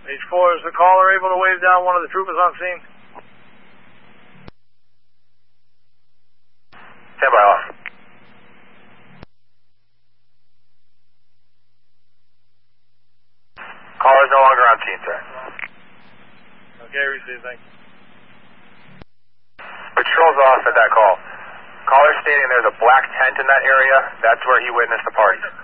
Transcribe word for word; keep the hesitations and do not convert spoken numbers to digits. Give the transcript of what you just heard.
H four, is the caller able to wave down one of the troopers on scene? Stand by off. Caller is no longer on scene, sir. Okay, received, thank you. Patrol's off at that call. Caller stating there's a black tent in that area. That's where he witnessed the party.